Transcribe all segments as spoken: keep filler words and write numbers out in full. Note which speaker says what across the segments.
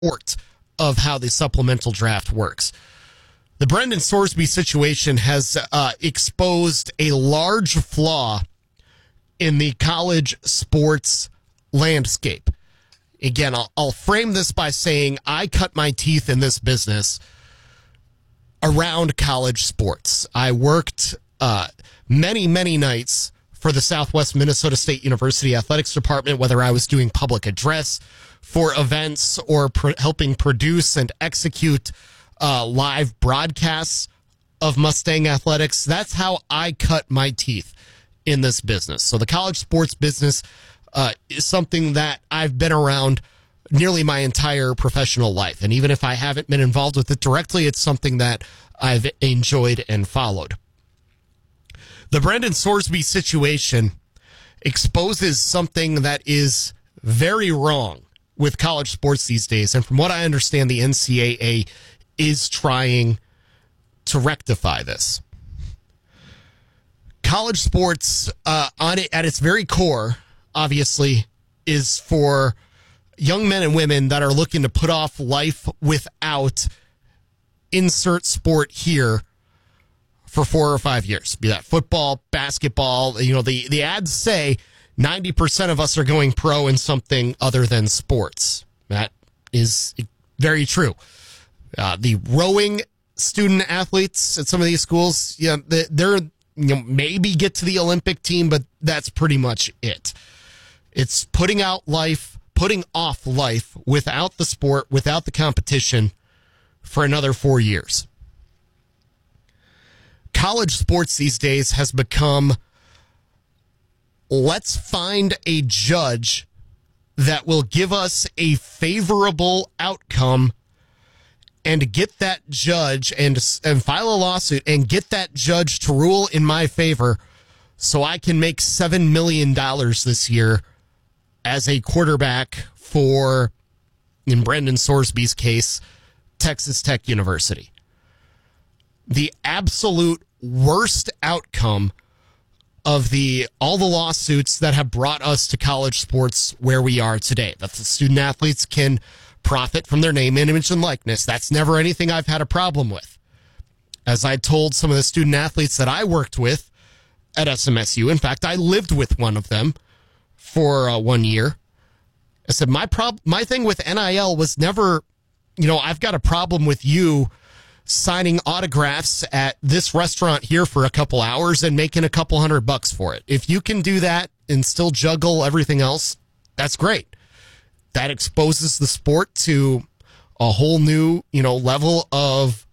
Speaker 1: short of how the supplemental draft works. The Brendan Sorsby situation has uh, exposed a large flaw in the college sports landscape. Again, I'll, I'll frame this by saying I cut my teeth in this business around college sports. I worked uh, many, many nights for the Southwest Minnesota State University Athletics Department, whether I was doing public address for events or pr- helping produce and execute uh, live broadcasts of Mustang athletics. That's how I cut my teeth in this business. So the college sports business uh, is something that I've been around nearly my entire professional life. And even if I haven't been involved with it directly, it's something that I've enjoyed and followed. The Brendan Sorsby situation exposes something that is very wrong with college sports these days. And from what I understand, the N C double A is trying to rectify this. College sports, uh, on it, at its very core, obviously, is for young men and women that are looking to put off life without insert sport here for four or five years. Be that football, basketball. You know, the, the ads say ninety percent of us are going pro in something other than sports. That is very true. Uh, the rowing student athletes at some of these schools, yeah, they're, you know, maybe get to the Olympic team, but that's pretty much it. It's putting out life, putting off life without the sport, without the competition for another four years. College sports these days has become, let's find a judge that will give us a favorable outcome and get that judge and, and file a lawsuit and get that judge to rule in my favor so I can make seven million dollars this year as a quarterback for, in Brendan Sorsby's case, Texas Tech University. The absolute worst outcome of the all the lawsuits that have brought us to college sports where we are today, that the student athletes can profit from their name, image, and likeness. That's never anything I've had a problem with. As I told some of the student athletes that I worked with at S M S U, in fact, I lived with one of them for uh, one year. I said, my prob- my thing with N I L was never, you know, I've got a problem with you signing autographs at this restaurant here for a couple hours and making a couple hundred bucks for it. If you can do that and still juggle everything else, that's great. That exposes the sport to a whole new, you know, level of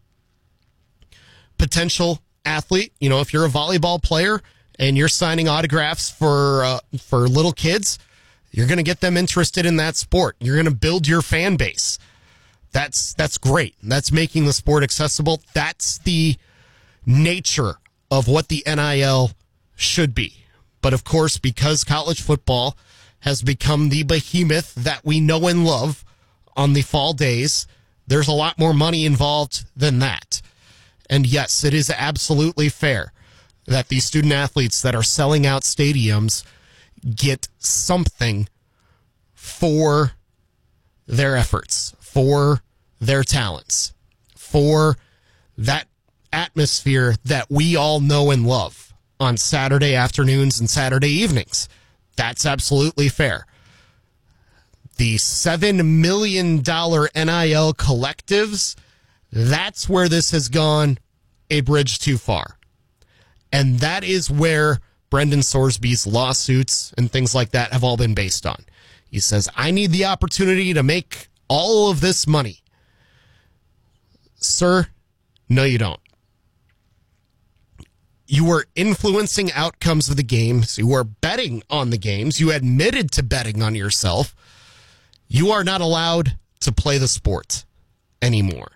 Speaker 1: potential athlete. You know, if you're a volleyball player and you're signing autographs for uh, for little kids, you're going to get them interested in that sport. You're going to build your fan base. That's that's great. That's making the sport accessible. That's the nature of what the N I L should be. But of course, because college football has become the behemoth that we know and love on the fall days, there's a lot more money involved than that. And yes, it is absolutely fair that these student athletes that are selling out stadiums get something for their efforts, for their talents, for that atmosphere that we all know and love on Saturday afternoons and Saturday evenings. That's absolutely fair. The seven million dollars N I L collectives, that's where this has gone a bridge too far. And that is where Brendan Sorsby's lawsuits and things like that have all been based on. He says, I need the opportunity to make all of this money. Sir, no, you don't. You were influencing outcomes of the games. You were betting on the games. You admitted to betting on yourself. You are not allowed to play the sport anymore.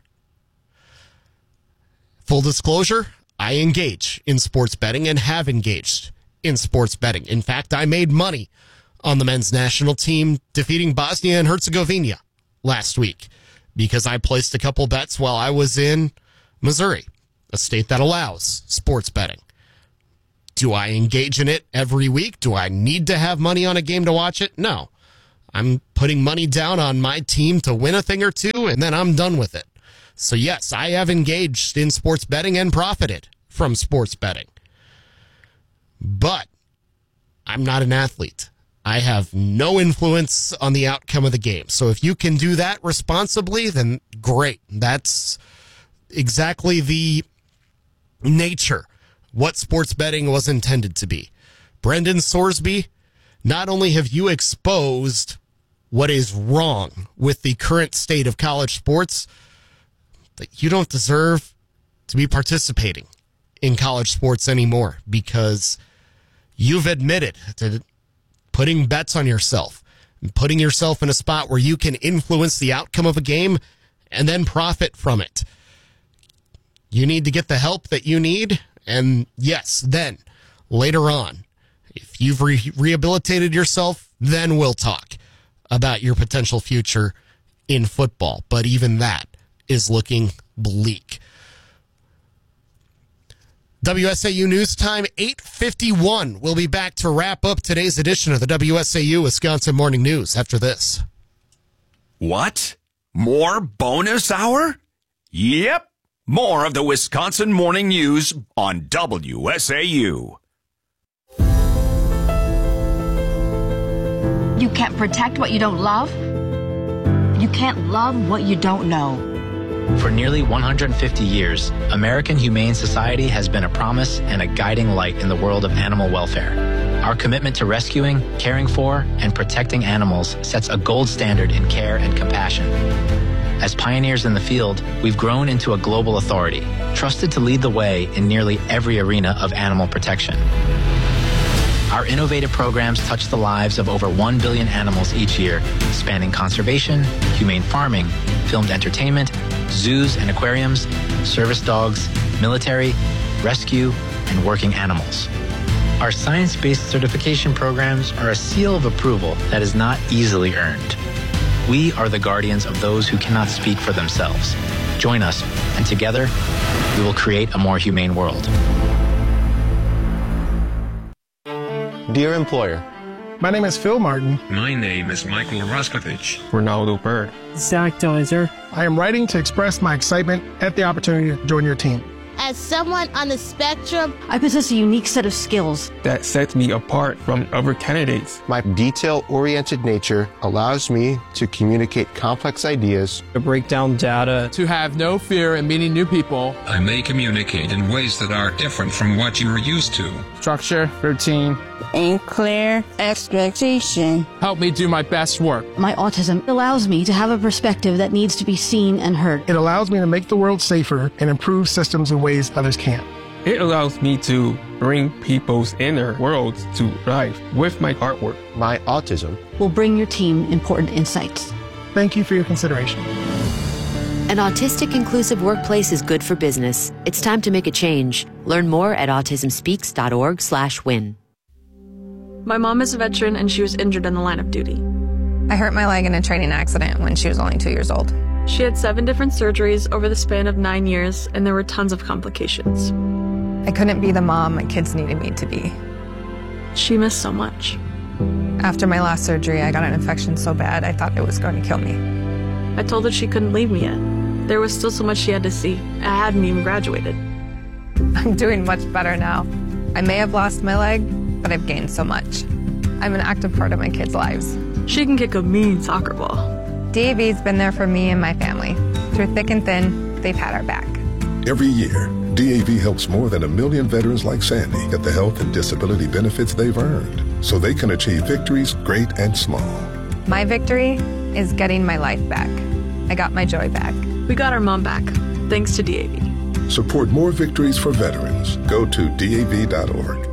Speaker 1: Full disclosure, I engage in sports betting and have engaged in sports betting. In fact, I made money on the men's national team defeating Bosnia and Herzegovina last week because I placed a couple bets while I was in Missouri, a state that allows sports betting. Do I engage in it every week? Do I need to have money on a game to watch it? No. I'm putting money down on my team to win a thing or two, and then I'm done with it. So yes, I have engaged in sports betting and profited from sports betting. But I'm not an athlete. I have no influence on the outcome of the game. So if you can do that responsibly, then great. That's exactly the nature, what sports betting was intended to be. Brendan Sorsby, not only have you exposed what is wrong with the current state of college sports, but you don't deserve to be participating in college sports anymore because you've admitted to putting bets on yourself and putting yourself in a spot where you can influence the outcome of a game and then profit from it. You need to get the help that you need. And yes, then later on, if you've re- rehabilitated yourself, then we'll talk about your potential future in football. But even that is looking bleak. W S A U News Time, eight fifty-one. We'll be back to wrap up today's edition of the W S A U Wisconsin Morning News after this.
Speaker 2: What? More bonus hour? Yep. More of the Wisconsin Morning News on W S A U.
Speaker 3: You can't protect what you don't love. You can't love what you don't know.
Speaker 4: For nearly one hundred fifty years, American Humane Society has been a promise and a guiding light in the world of animal welfare. Our commitment to rescuing, caring for, and protecting animals sets a gold standard in care and compassion. As pioneers in the field, we've grown into a global authority, trusted to lead the way in nearly every arena of animal protection. Our innovative programs touch the lives of over one billion animals each year, spanning conservation, humane farming, filmed entertainment, zoos and aquariums, service dogs, military, rescue, and working animals. Our science-based certification programs are a seal of approval that is not easily earned. We are the guardians of those who cannot speak for themselves. Join us, and together, we will create a more humane world.
Speaker 5: Dear employer,
Speaker 6: my name is Phil Martin.
Speaker 7: My name is Michael Roskovich.
Speaker 5: Ronaldo Bird.
Speaker 8: Zach Deiser.
Speaker 6: I am writing to express my excitement at the opportunity to join your team.
Speaker 9: As someone on the spectrum,
Speaker 3: I possess a unique set of skills
Speaker 10: that sets me apart from other candidates.
Speaker 5: My detail-oriented nature allows me to communicate complex ideas,
Speaker 8: to break down data,
Speaker 11: to have no fear in meeting new people.
Speaker 7: I may communicate in ways that are different from what you are used to.
Speaker 11: Structure, routine,
Speaker 12: and clear expectation.
Speaker 11: Help me do my best work.
Speaker 3: My autism allows me to have a perspective that needs to be seen and heard.
Speaker 6: It allows me to make the world safer and improve systems in ways others can't.
Speaker 10: It allows me to bring people's inner worlds to life with my artwork.
Speaker 5: My autism
Speaker 3: will bring your team important insights.
Speaker 6: Thank you for your consideration.
Speaker 13: An autistic inclusive workplace is good for business. It's time to make a change. Learn more at autismspeaks.org slash win.
Speaker 14: My mom is a veteran and she was injured in the line of duty.
Speaker 15: I hurt my leg in a training accident when she was only two years old.
Speaker 14: She had seven different surgeries over the span of nine years, and there were tons of complications.
Speaker 15: I couldn't be the mom my kids needed me to be.
Speaker 14: She missed so much.
Speaker 15: After my last surgery, I got an infection so bad I thought it was going to kill me.
Speaker 14: I told her she couldn't leave me yet. There was still so much she had to see. I hadn't even graduated.
Speaker 15: I'm doing much better now. I may have lost my leg, but I've gained so much. I'm an active part of my kids' lives.
Speaker 14: She can kick a mean soccer ball.
Speaker 15: D A V's been there for me and my family. Through thick and thin, they've had our back.
Speaker 16: Every year, D A V helps more than a million veterans like Sandy get the health and disability benefits they've earned so they can achieve victories great and small.
Speaker 15: My victory is getting my life back. I got my joy back.
Speaker 14: We got our mom back, thanks to D A V.
Speaker 16: Support more victories for veterans. Go to D A V dot org.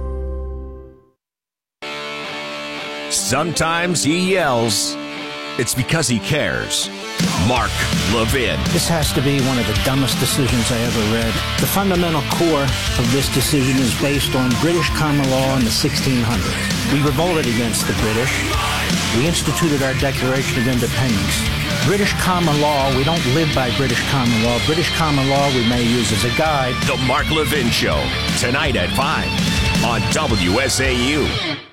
Speaker 2: Sometimes he yells. It's because he cares. Mark Levin.
Speaker 17: This has to be one of the dumbest decisions I ever read. The fundamental core of this decision is based on British common law in the sixteen hundreds. We revolted against the British. We instituted our Declaration of Independence. British common law, we don't live by British common law. British common law we may use as a guide.
Speaker 2: The Mark Levin Show, tonight at five on W S A U.